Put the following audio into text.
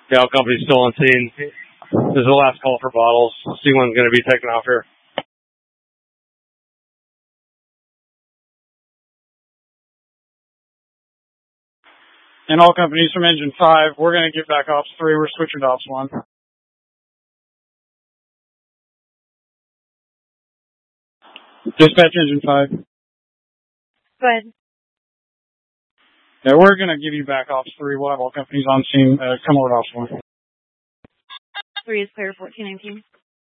Yeah, all companies still on scene. This is the last call for bottles. C1's going to be taken off here. And all companies from Engine 5, we're going to give back Ops 3. We're switching to Ops 1. Dispatch Engine 5. Go ahead. Yeah, we're going to give you back Ops 3. We'll have all companies on scene. Come over to Ops 1. 3 is clear, 1419.